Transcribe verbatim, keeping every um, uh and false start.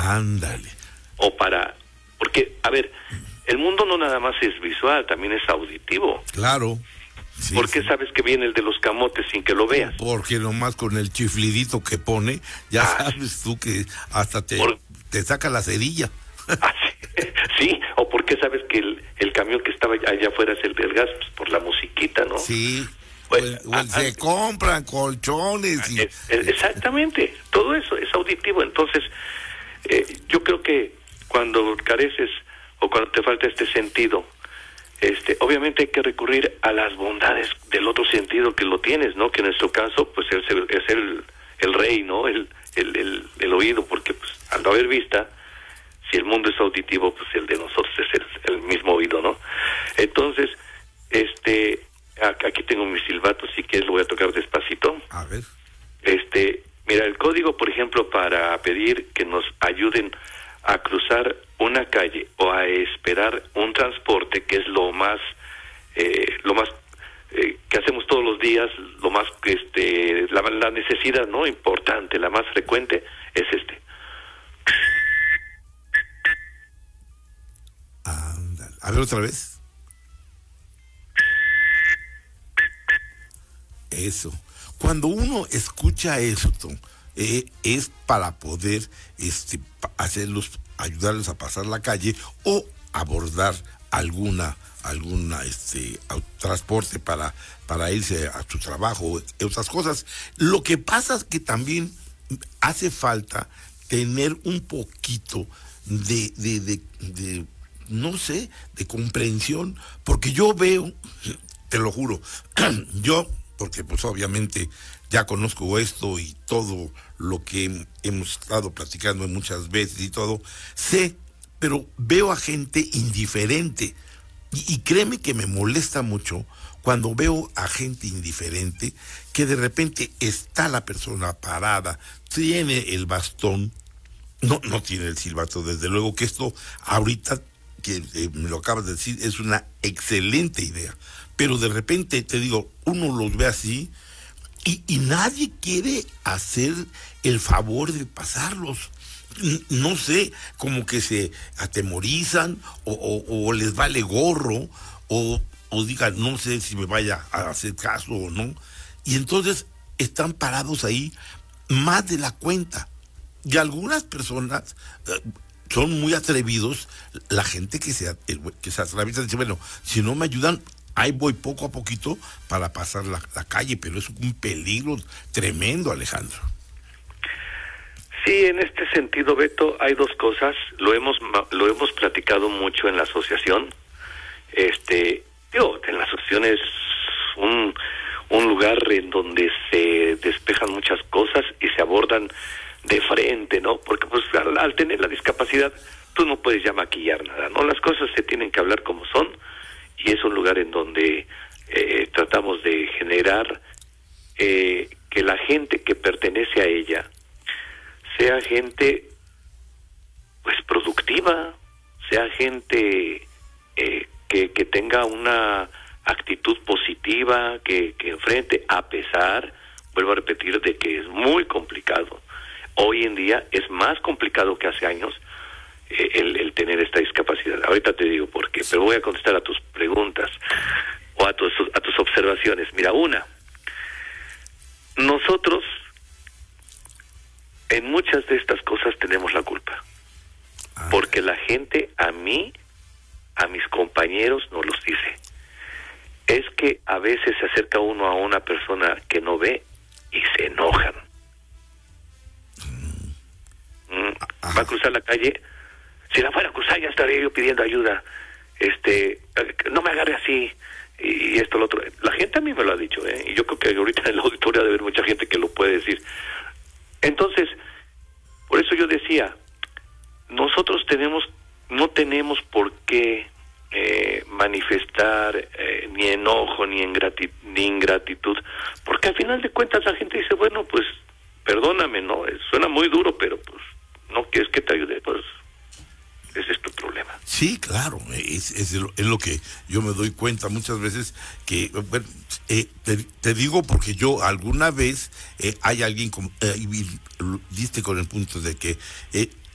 Ándale. O para... Porque, a ver, el mundo no nada más es visual, también es auditivo. Claro. Sí, ¿Por qué sí. sabes que viene el de los camotes sin que lo veas? Porque nomás con el chiflidito que pone, ya Ah, sabes tú que hasta te, por... te saca la cerilla. Ah, sí. Sí, o por qué sabes que el, el camión que estaba allá afuera es el del gas, pues por la musiquita, ¿no? Sí. Pues, o el, o el ah, se ah, compran colchones. Y... es, es, exactamente, todo eso es auditivo. Entonces, eh, yo creo que cuando careces o cuando te falta este sentido, este, obviamente hay que recurrir a las bondades del otro sentido que lo tienes, ¿no? Que en nuestro caso, pues es el, es el, el rey, ¿no? El, el, el, el oído, porque pues al no haber vista, si el mundo es auditivo, pues el de nosotros es el, el mismo oído, ¿no? Entonces, este, aquí tengo mis silbatos, si quieres lo voy a tocar despacito. A ver. Este, mira, el código, por ejemplo, para pedir que nos ayuden a cruzar una calle o a esperar un transporte, que es lo más, eh, lo más eh, que hacemos todos los días, lo más, este, la, la necesidad, ¿no? Importante, la más frecuente es este. Ándale. A ver otra vez. Eso. Cuando uno escucha esto, eh, es para poder este, pa- hacerlos, ayudarles a pasar la calle o abordar alguna, alguna este, au- transporte para, para irse a su trabajo, otras cosas. Lo que pasa es que también hace falta tener un poquito de, de, de, de no sé, de comprensión, porque yo veo, te lo juro, yo, porque pues obviamente ya conozco esto y todo lo que hemos estado platicando muchas veces y todo, sé, pero veo a gente indiferente, y, y créeme que me molesta mucho cuando veo a gente indiferente, que de repente está la persona parada, tiene el bastón, no, no tiene el silbato, desde luego que esto ahorita que eh, me lo acabas de decir, es una excelente idea, pero de repente, te digo, uno los ve así y, y nadie quiere hacer el favor de pasarlos. N- no sé, como que se atemorizan o, o, o les vale gorro o, o digan, no sé si me vaya a hacer caso o no, y entonces están parados ahí más de la cuenta. Y algunas personas eh, son muy atrevidos, la gente que se, que se atraviesa dice, bueno, si no me ayudan, ahí voy poco a poquito para pasar la, la calle, pero es un peligro tremendo, Alejandro. Sí, en este sentido, Beto, hay dos cosas, lo hemos lo hemos platicado mucho en la asociación. Este, digo, en la asociación es un, un lugar en donde se despejan muchas cosas y se abordan de frente, ¿no? Porque pues al, al tener la discapacidad tú no puedes ya maquillar nada, ¿no? Las cosas se tienen que hablar como son y es un lugar en donde eh, tratamos de generar eh, que la gente que pertenece a ella sea gente pues productiva, sea gente eh, que, que tenga una actitud positiva, que, que enfrente, a pesar, vuelvo a repetir, de que es muy complicado. Hoy en día es más complicado que hace años eh, el, el tener esta discapacidad. Ahorita te digo por qué, pero voy a contestar a tus preguntas o a tus, a tus observaciones. Mira, una, nosotros en muchas de estas cosas tenemos la culpa, porque la gente a mí, a mis compañeros nos los dice. Es que a veces se acerca uno a una persona que no ve y se enojan. Mm, va a cruzar la calle, si la fuera a cruzar ya estaría yo pidiendo ayuda, este, no me agarre así y esto lo otro. La gente a mí me lo ha dicho, ¿eh? Y yo creo que ahorita en la auditoría debe haber mucha gente que lo puede decir. Entonces, por eso yo decía, nosotros tenemos, no tenemos por qué eh, manifestar eh, ni enojo ni ingratitud, ni ingratitud, porque al final de cuentas la gente dice, bueno, pues perdóname, ¿no? Suena muy duro, pero pues no quieres que te ayude, pues ese es tu problema. Sí, claro, es, es, lo, es lo que yo me doy cuenta muchas veces que, bueno, eh, te, te digo porque yo alguna vez eh, hay alguien, como, eh, y diste con el punto de que eh,